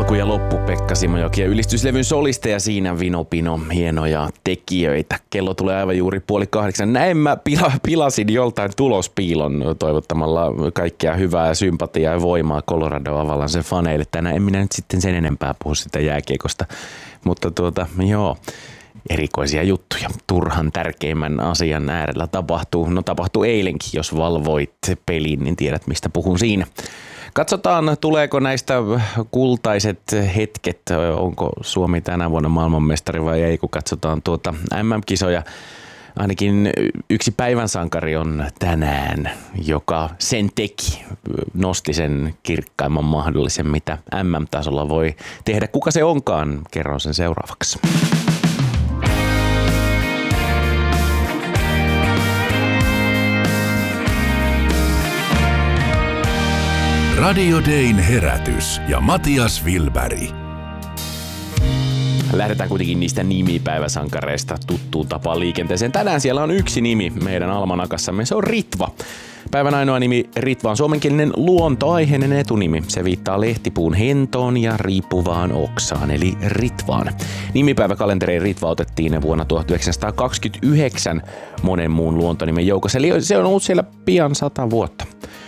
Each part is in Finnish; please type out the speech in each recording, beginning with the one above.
alku ja loppu Pekka Simojoki ja ylistyslevyn solisteja siinä Vino Pino, hienoja tekijöitä. Kello tulee aivan juuri 7:30. Näin mä pilasin joltain tulospiilon toivottamalla kaikkea hyvää, sympatiaa ja voimaa Colorado Avalanchen faneille. Tänään en minä nyt sitten sen enempää puhu sitä jääkiekosta, mutta joo. Erikoisia juttuja. Turhan tärkeimmän asian äärellä tapahtuu. No tapahtuu eilenkin, jos valvoit pelin, niin tiedät mistä puhun siinä. Katsotaan, tuleeko näistä kultaiset hetket, onko Suomi tänä vuonna maailmanmestari vai ei, kun katsotaan MM-kisoja. Ainakin yksi päivän sankari on tänään, joka sen teki, nosti sen kirkkaimman mahdollisen, mitä MM-tasolla voi tehdä. Kuka se onkaan? Kerron sen seuraavaksi. Radio Dayn herätys ja Matias Wilberg. Lähdetään kuitenkin niistä nimipäiväsankareista tuttuun tapaan liikenteeseen. Tänään siellä on yksi nimi meidän almanakassamme, se on Ritva. Päivän ainoa nimi Ritva on suomenkielinen luontoaiheinen etunimi. Se viittaa lehtipuun hentoon ja riippuvaan oksaan, eli Ritvaan. Nimipäiväkalenteriin Ritva otettiin vuonna 1929 monen muun luontonimen joukossa, eli se on ollut siellä pian 100 vuotta.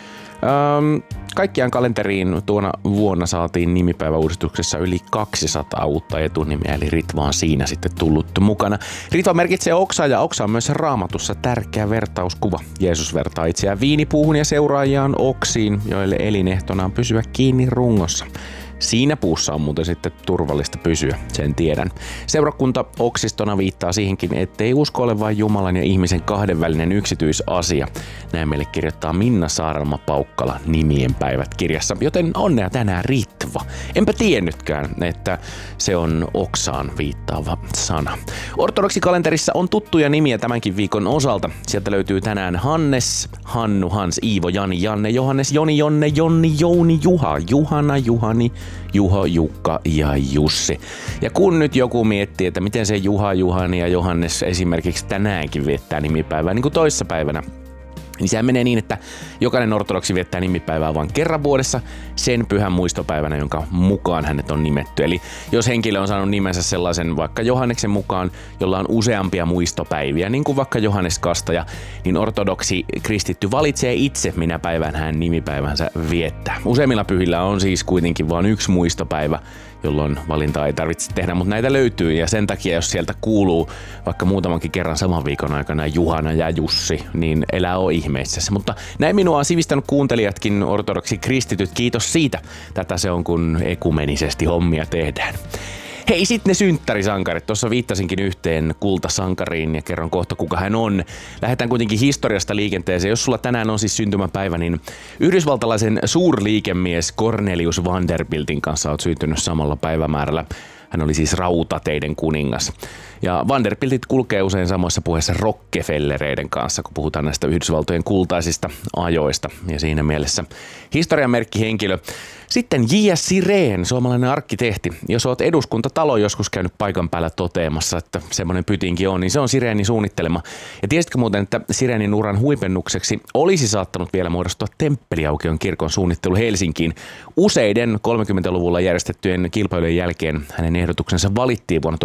Kaikkiaan kalenteriin tuona vuonna saatiin nimipäiväuudistuksessa yli 200 uutta etunimeä, eli Ritva on siinä sitten tullut mukana. Ritva merkitsee oksaa ja oksa on myös Raamatussa tärkeä vertauskuva. Jeesus vertaa itseään viinipuuhun ja seuraajiaan oksiin, joille elinehtona on pysyä kiinni rungossa. Siinä puussa on muuten sitten turvallista pysyä, sen tiedän. Seurakunta oksistona viittaa siihenkin, ettei usko ole vain Jumalan ja ihmisen kahdenvälinen yksityisasia. Näin meille kirjoittaa Minna Saarelma-Paukkala Nimien päivät -kirjassa, joten onnea tänään Ritva. Enpä tiennytkään, että se on oksaan viittaava sana. Ortodoksikkalenterissa on tuttuja nimiä tämänkin viikon osalta. Sieltä löytyy tänään Hannes, Hannu, Hans, Iivo, Jani, Janne, Johannes, Joni, Jonne, Jonni, Jouni, Juha, Juhana, Juhani, Juho, Jukka ja Jussi. Ja kun nyt joku miettii, että miten se Juha, Juhani ja Johannes esimerkiksi tänäänkin viettää nimipäivää, niin kuin toissapäivänä, niin sehän menee niin, että jokainen ortodoksi viettää nimipäivää vain kerran vuodessa sen pyhän muistopäivänä, jonka mukaan hänet on nimetty. Eli jos henkilö on saanut nimensä sellaisen vaikka Johanneksen mukaan, jolla on useampia muistopäiviä, niin kuin vaikka Johannes Kastaja, niin ortodoksi kristitty valitsee itse, minä päivän hän nimipäivänsä viettää. Useimmilla pyhillä on siis kuitenkin vain yksi muistopäivä, jolloin valintaa ei tarvitse tehdä, mutta näitä löytyy ja sen takia, jos sieltä kuuluu vaikka muutamankin kerran saman viikon aikana Juhana ja Jussi, niin elää ole ihmeissässä. Mutta näin minua on sivistänyt kuuntelijatkin, ortodoksi kristityt, kiitos siitä. Tätä se on, kun ekumenisesti hommia tehdään. Hei, sitten ne synttärisankarit. Tuossa viittasinkin yhteen kultasankariin ja kerron kohta, kuka hän on. Lähdetään kuitenkin historiasta liikenteeseen. Jos sulla tänään on siis syntymäpäivä, niin yhdysvaltalaisen suurliikemies Cornelius Vanderbiltin kanssa olet syntynyt samalla päivämäärällä. Hän oli siis rautateiden kuningas. Ja Vanderbiltit kulkee usein samoissa puheissa Rockefellereiden kanssa, kun puhutaan näistä Yhdysvaltojen kultaisista ajoista. Ja siinä mielessä historian merkkihenkilö. Sitten J.S. Sirén, suomalainen arkkitehti. Jos olet Eduskuntatalo joskus käynyt paikan päällä toteamassa, että semmoinen pytinkin on, niin se on Sirénin suunnittelema. Ja tiesitkö muuten, että Sirénin uran huipennukseksi olisi saattanut vielä muodostua Temppeliaukion kirkon suunnittelu Helsinkiin. Useiden 30-luvulla järjestettyjen kilpailujen jälkeen hänen ehdotuksensa valittiin vuonna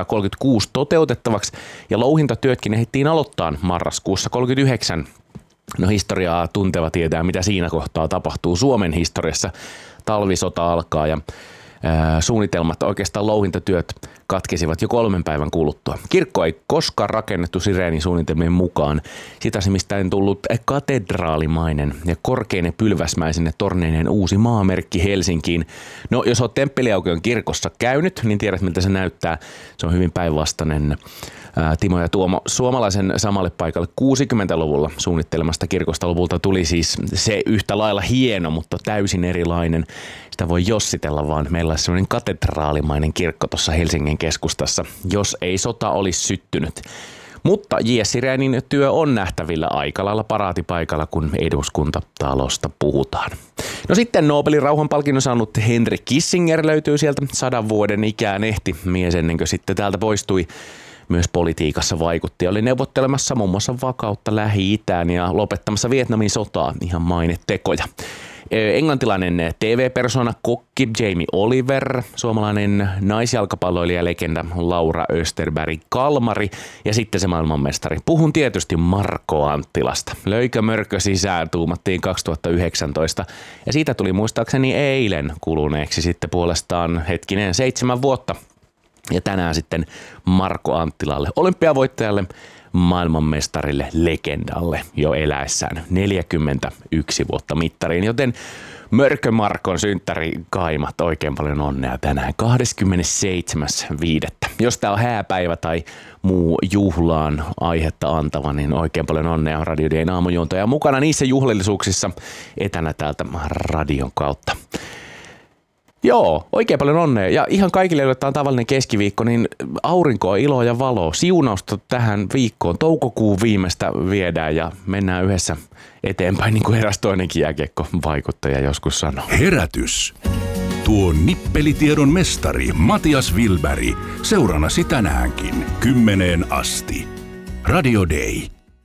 1936 toteutettavaksi ja louhintatyötkin ehdittiin aloittaa marraskuussa 1939. No historiaa tunteva tietää, mitä siinä kohtaa tapahtuu Suomen historiassa. Talvisota alkaa ja suunnitelmat, oikeastaan louhintatyöt katkesivat jo 3 päivän kuluttua. Kirkko ei koskaan rakennettu Sirénin suunnitelmien mukaan. Sitä se mistään tullut katedraalimainen ja korkeinen pylväsmäisenne torneinen uusi maamerkki Helsinkiin. No jos olet Temppeliaukion kirkossa käynyt, niin tiedät miltä se näyttää. Se on hyvin päinvastainen Timo ja Tuomo suomalaisen samalle paikalle 60-luvulla suunnittelemasta kirkosta lopulta tuli siis se yhtä lailla hieno, mutta täysin erilainen. Sitä voi jossitella vaan. Meillä on sellainen katedraalimainen kirkko tuossa Helsingin keskustassa, jos ei sota olisi syttynyt. Mutta J.S. Sirénin työ on nähtävillä aika lailla paraatipaikalla, kun Eduskuntatalosta puhutaan. No sitten Nobelin rauhanpalkinnon saanut Henry Kissinger löytyy sieltä 100 vuoden ikään ehti mies ennen kuin sitten täältä poistui. Myös politiikassa vaikutti. Oli neuvottelemassa muun muassa vakautta Lähi-Itään ja lopettamassa Vietnamin sotaa, ihan mainetekoja. Englantilainen TV-persona, kokki Jamie Oliver, suomalainen naisjalkapalloilija-legenda Laura Österberg Kalmari ja sitten se maailmanmestari. Puhun tietysti Marko Anttilasta. Löikö mörkö sisään, tuumattiin 2019 ja siitä tuli muistaakseni eilen kuluneeksi sitten puolestaan 7 vuotta. Ja tänään sitten Marko Anttilalle, olympiavoittajalle, maailmanmestarille, legendalle jo eläessään 41 vuotta mittariin, joten Mörkö Markon synttäri kaimat, oikein paljon onnea tänään 27.5. Jos tää on hääpäivä tai muu juhlaan aihetta antava, niin oikein paljon onnea Radio Dayn aamujuontoja mukana niissä juhlallisuuksissa etänä täältä radion kautta. Joo, oikein paljon onnea. Ja ihan kaikille, joille tämä on tavallinen keskiviikko, niin aurinkoa, iloa ja valoa. Siunausta tähän viikkoon. Toukokuun viimeistä viedään ja mennään yhdessä eteenpäin, niin kuin eräs toinenkin jääkiekko-vaikuttaja joskus sanoi. Herätys. Tuo nippelitiedon mestari Matias Wilberg seurannasi tänäänkin 10 asti. Radio Day.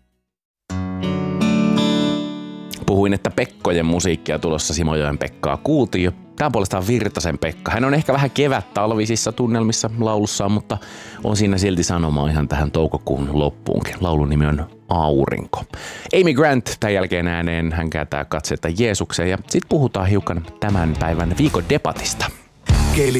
Puhuin, että Pekkojen musiikkia tulossa Simojoen Pekkaa kuultiin jo. Tämä on puolestaan Virtasen Pekka. Hän on ehkä vähän kevättalvisissa tunnelmissa laulussaan, mutta on siinä silti sanomaa ihan tähän toukokuun loppuunkin. Laulun nimi on Aurinko. Amy Grant tämän jälkeen ääneen hän kääntää katseetta Jeesukseen ja sitten puhutaan hiukan tämän päivän viikon debatista.